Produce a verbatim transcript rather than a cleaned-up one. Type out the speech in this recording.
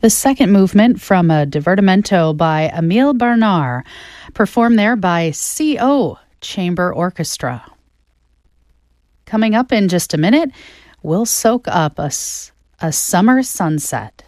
The second movement from a divertimento by Emile Barnard, performed there by C O Chamber Orchestra. Coming up in just a minute, we'll soak up a, a summer sunset.